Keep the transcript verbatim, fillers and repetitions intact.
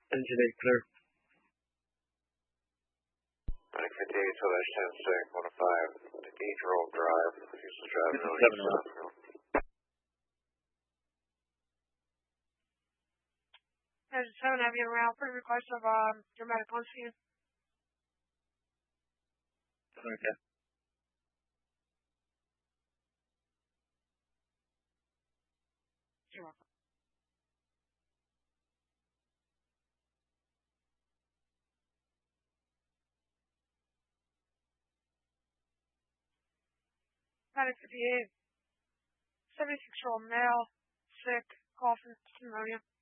Engine eight clear. nine fifty-eight, so that's ten six, one oh five, D Grove Drive, Houston Drive, no seven East oh. South. There's seven Avenue around for request of um, your medical issue. Okay. You're welcome. nine fifty-eight, seventy-six year old male, sick, coughing, pneumonia.